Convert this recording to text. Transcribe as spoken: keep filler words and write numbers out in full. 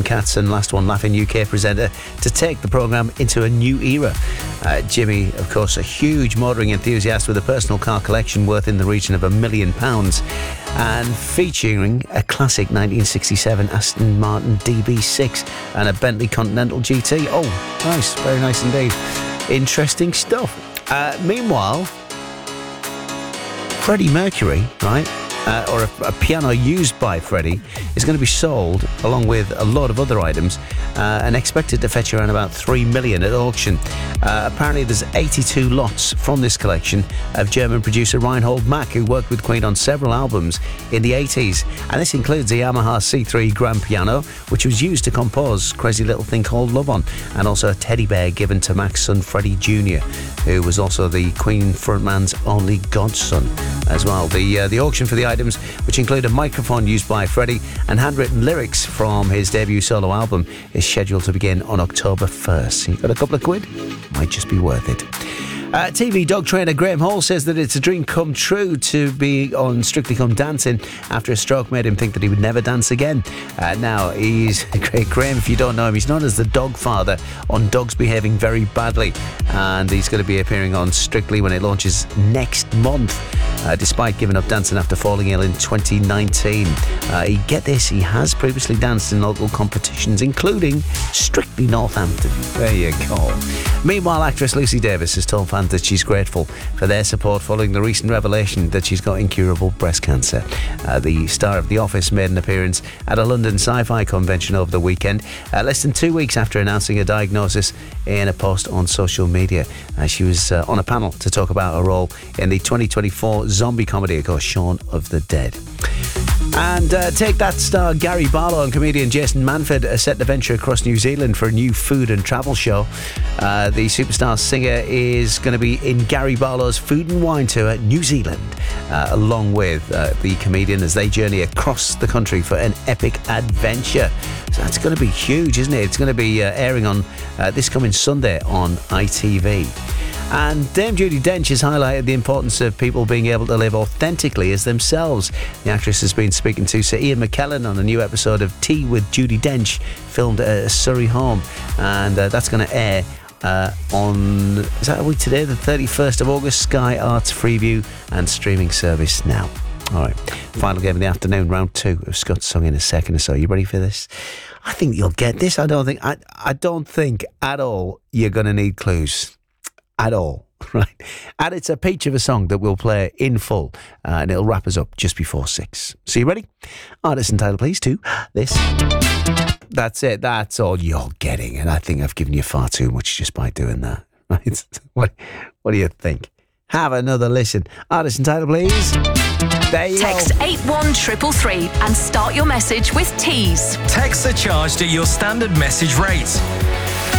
Katz and Last One Laughing U K presenter to take the programme into a new era. Uh, Jimmy, of course, a huge motoring enthusiast with a personal car collection worth in the region of a million pounds, and featuring a classic nineteen sixty-seven Aston Martin D B six and a Bentley Continental G T. Oh, nice, very nice indeed. Interesting stuff. Uh, meanwhile, Freddie Mercury, right, uh, or a, a piano used by Freddie, is going to be sold along with a lot of other items uh, and expected to fetch around about three million at auction. Uh, apparently there's eighty-two lots from this collection of German producer Reinhold Mack, who worked with Queen on several albums in the eighties, and this includes a Yamaha C three grand piano, which was used to compose Crazy Little Thing Called Love On, and also a teddy bear given to Mack's son Freddie Junior, who was also the Queen frontman's only godson as well. The uh, the auction for the items, which include a microphone used by Freddie and handwritten lyrics from his debut solo album, is scheduled to begin on October first. So you got a couple of quid? Might just be worth it. Uh, T V dog trainer Graham Hall says that it's a dream come true to be on Strictly Come Dancing after a stroke made him think that he would never dance again. Uh, now, he's Graham, if you don't know him, he's known as the dog father on Dogs Behaving Very Badly, and he's going to be appearing on Strictly when it launches next month, uh, despite giving up dancing after falling ill in twenty nineteen. Uh, he, get this, he has previously danced in local competitions, including Strictly Northampton. There you go. Meanwhile, actress Lucy Davis has told fans that she's grateful for their support following the recent revelation that she's got incurable breast cancer. Uh, the star of The Office made an appearance at a London sci-fi convention over the weekend, uh, less than two weeks after announcing a diagnosis in a post on social media. Uh, she was uh, on a panel to talk about her role in the twenty twenty-four zombie comedy, of course, Shaun of the Dead. And uh, Take That star Gary Barlow and comedian Jason Manford are set to venture across New Zealand for a new food and travel show. Uh, the superstar singer is going to be in Gary Barlow's Food and Wine Tour New Zealand, uh, along with uh, the comedian, as they journey across the country for an epic adventure. So that's going to be huge, isn't it? It's going to be uh, airing on uh, this coming Sunday on I T V. And Dame Judi Dench has highlighted the importance of people being able to live authentically as themselves. The actress has been speaking to Sir Ian McKellen on a new episode of Tea with Judi Dench, filmed at a Surrey home, and uh, that's going to air uh, on, is that a week today, the thirty-first of August, Sky Arts Freeview and streaming service now. All right, final game of the afternoon, round two of Scott's Song in a second or so. You ready for this? I think you'll get this. I don't think, I, I don't think at all you're going to need clues. At all, right? And it's a peach of a song that we'll play in full, uh, and it'll wrap us up just before six. So you ready? Artist and title, please, to this. That's it. That's all you're getting, and I think I've given you far too much just by doing that. Right? What? What do you think? Have another listen. Artist and title, please. There you Text go. eight one three three three and start your message with Tease. Texts are charged at your standard message rate.